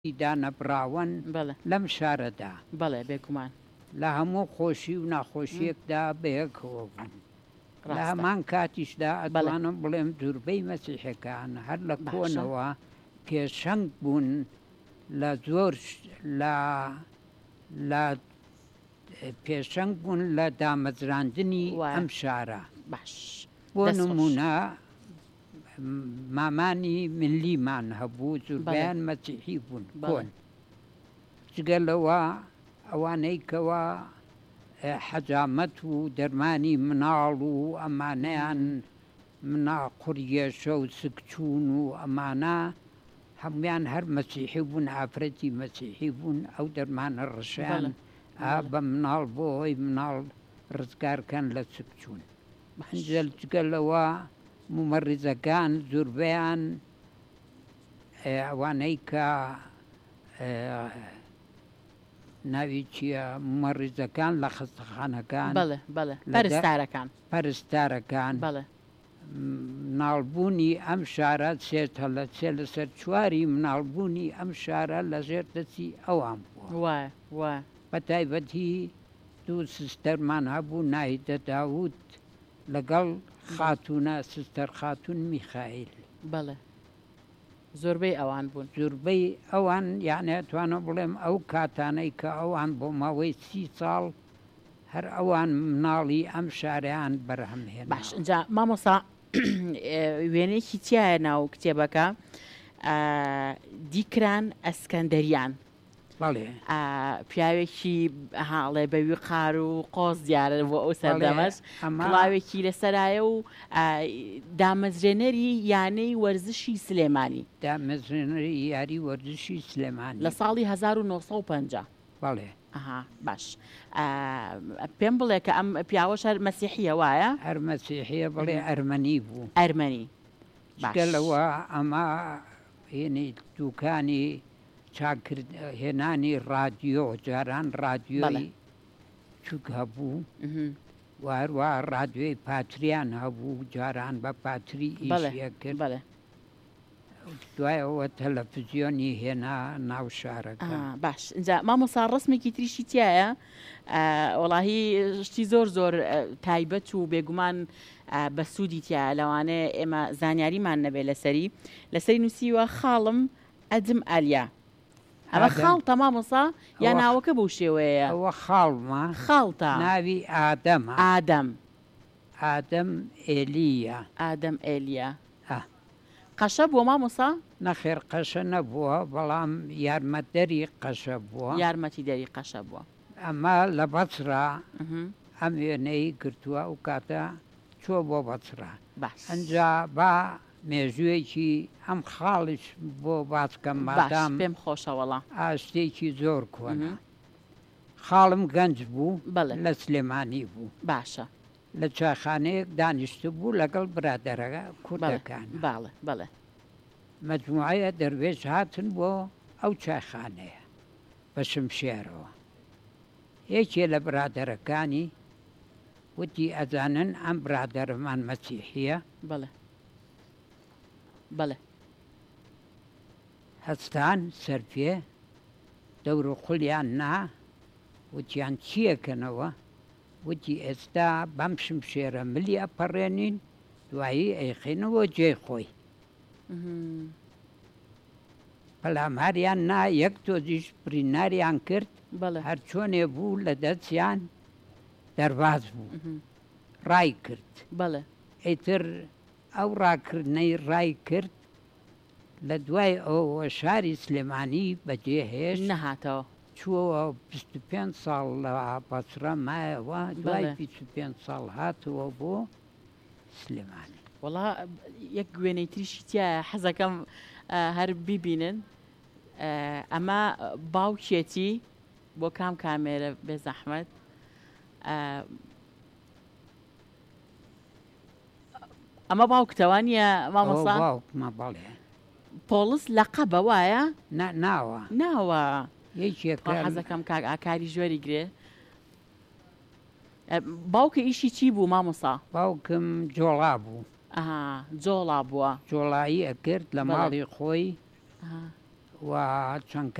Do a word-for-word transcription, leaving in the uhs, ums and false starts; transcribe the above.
دانەبراون لەم شارەدا بەڵێ بێگومان لە هەموو خۆشی و ناخۆشیەکدا بەیەکەوە بوون. لە هەمان کاتیشدا ئەتوانم بڵێم دووربەی مەسیحەکان هەر لە کۆنەوە پێشەنگ بوون لە زۆر لە پێشەنگ بوون لە دامەزراندنی ئەم شارە. باش بۆ نمونە مامانی ملیمان هەبوو، زوربیان مەسیحی بوون کۆن. جگەلەوە ئەوانەی کەوە حەجامەت و دەرمانی مناڵ و ئەمانەیان منا قوریێشە و سکچوون و ئەمانە هەمویان هەر مەسیحی بوون، ئافرەتی مەسیحی بوون. ئەو دەرمانە ڕەشیان بە مناڵ بۆ هۆی مناڵ ڕزگارکەن لە سکچوون. هەنجەل جگەلەوە ممەڕیزەکان زوربیان ئەوانەی کە ناوی چییە ممەڕیزەکان لە خستەخانەکان پەرستارەکان پەرستارەکان مناڵبوونی ئەم شارە چێتە لە چێ لەسەر چواری مناڵبوونی ئەم شارە لەژێر دەستی ئەوان بووە. بە تایبەتی دوو سستەرمان هەبوو، ناهیدە داود لەگەڵ خاتونە سستەر خاتون میخائیل. بەڵێ زۆربەی ئەوان بوون. زۆربەی ئەوان یعنی ئەتوانە بڵێم ئەو کاتانەی کە ئەوان بۆ ماوەی سی ساڵ هەر ئەوان مناڵی ئەم شارەیان بەرهەمهێنا. باش اینجا مامۆستا وێنەیەکی چیایە ناو کتێبەکە؟ دیکران ئەسکەندەریان. بەڵێ پیاوێکی هاڵێ بەوی قار و قۆز دیارە بۆ ئەو سەردەمەش کڵاوێکی لەسەرایە و دامەزرێنەری یانەی وەرزشی سلێمانی، دامەزرێنەری یاری وەرزشی سلێمانی لە ساڵی هەزار و نۆ سەد و پەنجا. بەڵێ ئەها باش پێم بڵێ کە ئەم پیاوەش هەر مەسیحیە وایە؟ هەر مەسیحیە بڵێ ئەرمەنی بوو. ئەرمەنی گەلەوە ئەمە هێنی دووکانی هێنانی ڕادیۆ، جاران ڕادیۆی چوک هەبوو، واروە ڕادیۆی پاتریان هەبوو، جاران بە پاتری ئیشیە کرد. دوایەوە تەلەڤیزیۆنی هێنا ناو شارەکە. باش اینجا مامۆستا ڕسمێکی تریشی تایە؟ وەڵاهی شتی زۆر زۆر تایبەت و بێگومان بە سوودی تایە، لەوانەیە ئێمە زانیاریمان نەبێ لەسەری لەسەری نووسیوە خاڵم ئەدم ئالیا. ئەمە خاڵتە مامۆستا یا ناوەکە بەو شێوەیە؟ ئەوە خاڵمە، خاڵتە، ناوی ئادەمە. ئادەم ئادەم ئێلیە. ئادەم ئێلیە. قەشە بووە مامۆستا؟ نەخێر قەشە نەبووە، بەڵام یارمەتدەری قەشە بووە. یارمەتی دەری قەشە بووە. ئەمە لە بەسرا ئەم وێنەی گرتووە و کاتە چووە بۆ بەسرا. ئەنجا با مێژوویەکی ئەم خاڵش بۆ باسکەم مادام پێم خۆشە وەڵا ئاشتێکی زۆر کۆنا. خاڵم گەنج بوو لە سلێمانی بوو. باشە. لە چاخانەیەک دانیشت بوو لەگەڵ برادەرەکە کوردەکان. باڵێ بەڵێ. مەجموعەیە دەروێش هاتن بۆ ئەو چاخانەیە بە شمشێرەوە. یەکێ لە برادەرەکانی وتی ئەزانن ئەم برادەرمان مەسیحیە؟ بەڵێ بەڵێ. هەستان سەرپێ دەور و خولیان نا، وتیان چیەکەنەوە؟ وتی ئێستا بەم شمشێرە ملی ئەپەڕێنین، دوایی ئەیخێنەوە جێی خۆی. پەلاماریان نا، یەک تۆزیش بریناریان کرد، هەر چۆنێ بوو لە دەستیان دەرباز بوو، ڕای کرد. بەڵێ. ئیتر ئەو ڕاکردنەی ڕای کرد لە دوای ئەوە شاری سلێمانی بەجێهێشت نەهاتەوە، چووەوە بیست و پێنج ساڵ لە بەسرە مایەوە، دوای بیست و پێنج ساڵ هاتەوە بۆ سلێمانی. وەڵا یەک وێنەی تریشی تایە حەزەکەم هەر بیبینن. ئەمە باوکێتی بۆ کام کامێرە بێ زەحمەت؟ ئەمە باوکتەوە نیە مامۆستا؟ باوکمە بەڵێ. پۆلیس لەقەبە وایە؟ ناوە ناوە. یەکێکە حەزەکەم ئاکاری ژۆری گرێ. باوکە ئیشی چی بوو مامۆستا؟ باوکم جۆڵا بوو. ئەها جۆڵا بووە. جۆڵایی ئەکرد لە ماڵی خۆی و چەند